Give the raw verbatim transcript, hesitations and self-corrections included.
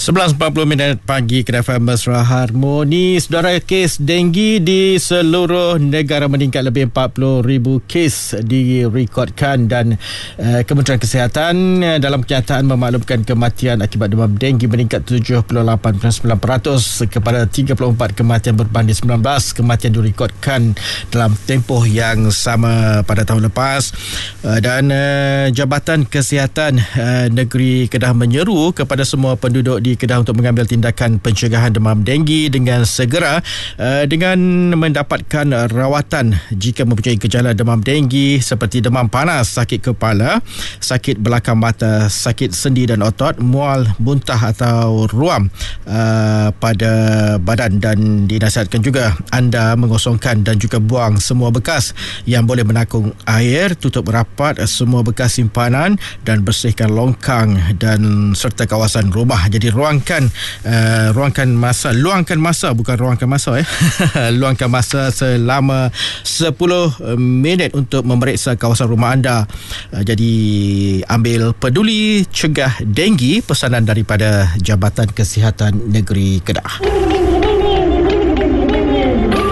sebelas empat puluh minit pagi, Kedah F M Mesra Harmoni. Saudara, kes denggi di seluruh negara meningkat, lebih empat puluh ribu kes direkodkan dan uh, Kementerian Kesihatan uh, dalam kenyataan memaklumkan kematian akibat demam denggi meningkat tujuh puluh lapan perpuluhan sembilan peratus kepada tiga puluh empat kematian berbanding sembilan belas kematian direkodkan dalam tempoh yang sama pada tahun lepas. Uh, dan uh, Jabatan Kesihatan uh, Negeri Kedah menyeru kepada semua penduduk di Kedah untuk mengambil tindakan pencegahan demam denggi dengan segera uh, dengan mendapatkan rawatan jika mempunyai gejala demam denggi seperti demam panas, sakit kepala, sakit belakang mata, sakit sendi dan otot, mual, muntah atau ruam uh, pada badan. Dan dinasihatkan juga anda mengosongkan dan juga buang semua bekas yang boleh menakung air, tutup rapat semua bekas simpanan dan bersihkan longkang dan serta kawasan rumah. Jadi ruangkan uh, ruangkan masa luangkan masa bukan ruangkan masa ya luangkan masa selama sepuluh minit untuk memeriksa kawasan rumah anda. Uh, jadi ambil peduli cegah denggi, pesanan daripada Jabatan Kesihatan Negeri Kedah.